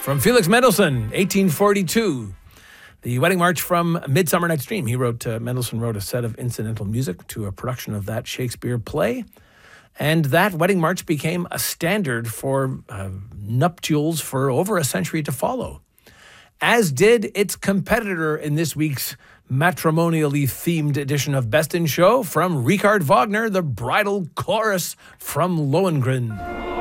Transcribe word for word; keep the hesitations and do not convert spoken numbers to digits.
From Felix Mendelssohn, eighteen forty-two. The Wedding March from Midsummer Night's Dream. He wrote, uh, Mendelssohn wrote a set of incidental music to a production of that Shakespeare play. And that Wedding March became a standard for uh, nuptials for over a century to follow. As did its competitor in this week's matrimonially themed edition of Best in Show, from Richard Wagner, the Bridal Chorus from Lohengrin.